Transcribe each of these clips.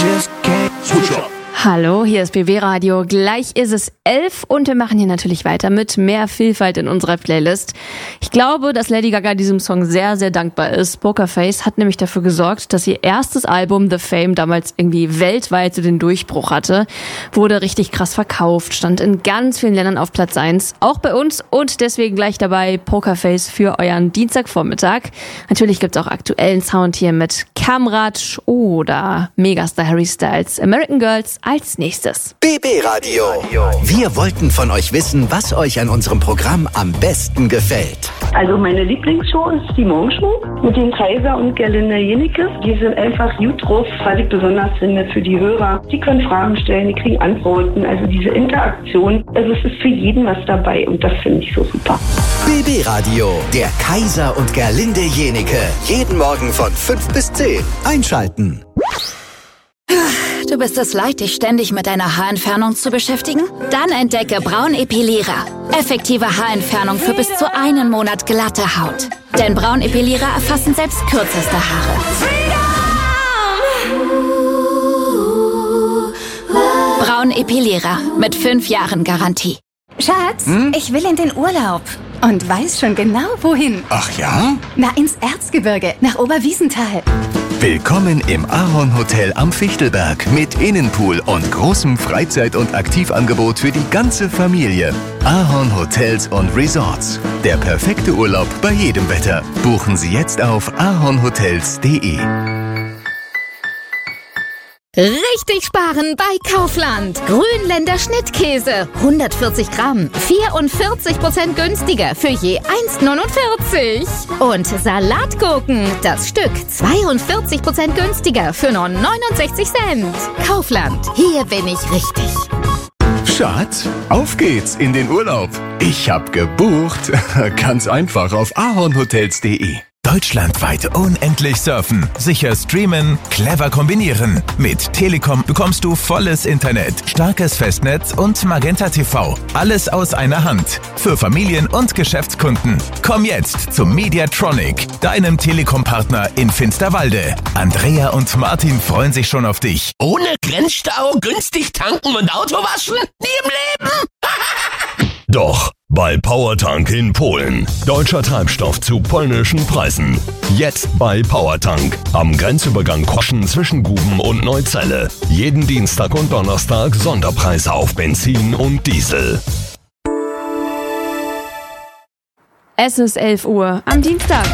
just can't switch up. Hallo, hier ist BB Radio. Gleich ist es 11 und wir machen hier natürlich weiter mit mehr Vielfalt in unserer Playlist. Ich glaube, dass Lady Gaga diesem Song sehr, sehr dankbar ist. Pokerface hat nämlich dafür gesorgt, dass ihr erstes Album The Fame damals irgendwie weltweit so den Durchbruch hatte. Wurde richtig krass verkauft, stand in ganz vielen Ländern auf Platz 1, auch bei uns, und deswegen gleich dabei Pokerface für euren Dienstagvormittag. Natürlich gibt's auch aktuellen Sound hier mit Kamraj oder Megastar Harry Styles, American Girls als nächstes. BB Radio. Wir wollten von euch wissen, was euch an unserem Programm am besten gefällt. Also meine Lieblingsshow ist die Morgenshow mit den Kaiser und Gerlinde Jenecke. Die sind einfach gut drauf, was ich besonders finde für die Hörer. Die können Fragen stellen, die kriegen Antworten. Also diese Interaktion, also es ist für jeden was dabei und das finde ich so super. BB Radio, der Kaiser und Gerlinde Jenecke. Jeden Morgen von 5 bis 10. Einschalten. Du bist es leid, dich ständig mit deiner Haarentfernung zu beschäftigen? Dann entdecke Braunepilierer. Effektive Haarentfernung für bis zu 1 Monat glatte Haut. Denn Braunepilierer erfassen selbst kürzeste Haare. Braunepilierer mit 5 Jahren Garantie. Schatz, ich will in den Urlaub. Und weiß schon genau, wohin. Ach ja? Na, ins Erzgebirge, nach Oberwiesenthal. Willkommen im Ahorn Hotel am Fichtelberg mit Innenpool und großem Freizeit- und Aktivangebot für die ganze Familie. Ahorn Hotels und Resorts. Der perfekte Urlaub bei jedem Wetter. Buchen Sie jetzt auf ahornhotels.de. Richtig sparen bei Kaufland. Grünländer Schnittkäse. 140 Gramm. 44% günstiger für je 1,49. Und Salatgurken. Das Stück 42% günstiger für nur 69 Cent. Kaufland. Hier bin ich richtig. Schatz, auf geht's in den Urlaub. Ich hab gebucht. Ganz einfach auf ahornhotels.de. Deutschlandweit unendlich surfen, sicher streamen, clever kombinieren. Mit Telekom bekommst du volles Internet, starkes Festnetz und Magenta TV. Alles aus einer Hand. Für Familien und Geschäftskunden. Komm jetzt zum Mediatronic, deinem Telekom-Partner in Finsterwalde. Andrea und Martin freuen sich schon auf dich. Ohne Grenzstau, günstig tanken und Auto waschen? Nie im Leben! Doch, bei Powertank in Polen. Deutscher Treibstoff zu polnischen Preisen. Jetzt bei Powertank. Am Grenzübergang Koschen zwischen Guben und Neuzelle. Jeden Dienstag und Donnerstag Sonderpreise auf Benzin und Diesel. Es ist 11 Uhr am Dienstag.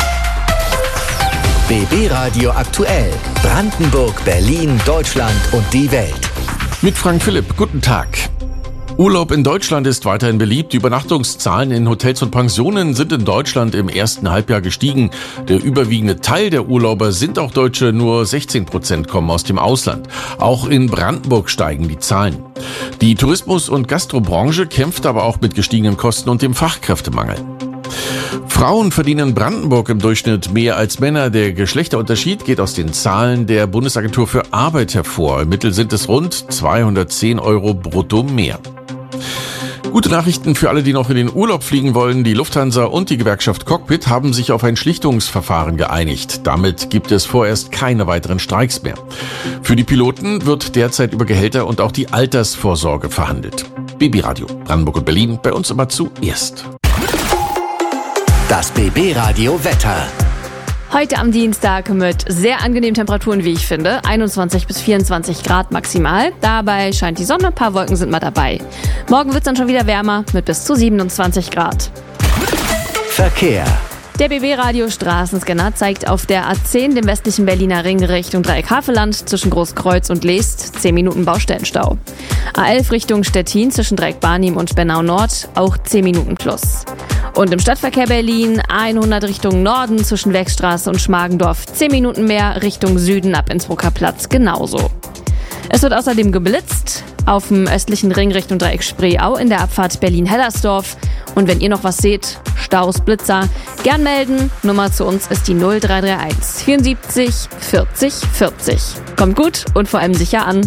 BB Radio aktuell. Brandenburg, Berlin, Deutschland und die Welt. Mit Frank Philipp, guten Tag. Urlaub in Deutschland ist weiterhin beliebt. Die Übernachtungszahlen in Hotels und Pensionen sind in Deutschland im ersten Halbjahr gestiegen. Der überwiegende Teil der Urlauber sind auch Deutsche, nur 16% kommen aus dem Ausland. Auch in Brandenburg steigen die Zahlen. Die Tourismus- und Gastrobranche kämpft aber auch mit gestiegenen Kosten und dem Fachkräftemangel. Frauen verdienen in Brandenburg im Durchschnitt mehr als Männer. Der Geschlechterunterschied geht aus den Zahlen der Bundesagentur für Arbeit hervor. Im Mittel sind es rund 210 € brutto mehr. Gute Nachrichten für alle, die noch in den Urlaub fliegen wollen. Die Lufthansa und die Gewerkschaft Cockpit haben sich auf ein Schlichtungsverfahren geeinigt. Damit gibt es vorerst keine weiteren Streiks mehr. Für die Piloten wird derzeit über Gehälter und auch die Altersvorsorge verhandelt. BB Radio, Brandenburg und Berlin, bei uns immer zuerst. Das BB Radio Wetter. Heute am Dienstag mit sehr angenehmen Temperaturen, wie ich finde. 21 bis 24 Grad maximal. Dabei scheint die Sonne, ein paar Wolken sind mal dabei. Morgen wird es dann schon wieder wärmer mit bis zu 27 Grad. Verkehr. Der BB-Radio Straßenscanner zeigt auf der A10, dem westlichen Berliner Ring, Richtung Dreieck-Havelland zwischen Großkreuz und Leest 10 Minuten Baustellenstau. A11 Richtung Stettin zwischen Dreieck-Barnim und Bernau Nord auch 10 Minuten plus. Und im Stadtverkehr Berlin A100 Richtung Norden zwischen Wegstraße und Schmargendorf 10 Minuten mehr, Richtung Süden ab Innsbrucker Platz genauso. Es wird außerdem geblitzt auf dem östlichen Ring Richtung Dreieck Spreeau in der Abfahrt Berlin-Hellersdorf. Und wenn ihr noch was seht, Staus, Blitzer, gern melden. Nummer zu uns ist die 0331 74 40 40. Kommt gut und vor allem sicher an.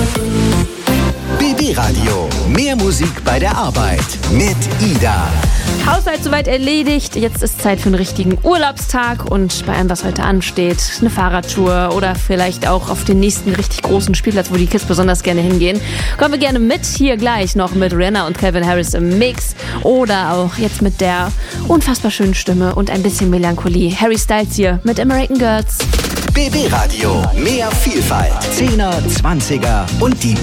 BB Radio. Mehr Musik bei der Arbeit mit Ida. Haushalt soweit erledigt. Jetzt ist Zeit für einen richtigen Urlaubstag und bei allem, was heute ansteht, eine Fahrradtour oder vielleicht auch auf den nächsten richtig großen Spielplatz, wo die Kids besonders gerne hingehen. Kommen wir gerne mit, hier gleich noch mit Rihanna und Calvin Harris im Mix oder auch jetzt mit der unfassbar schönen Stimme und ein bisschen Melancholie. Harry Styles hier mit American Girls. BB Radio, mehr Vielfalt, 10er, 20er und die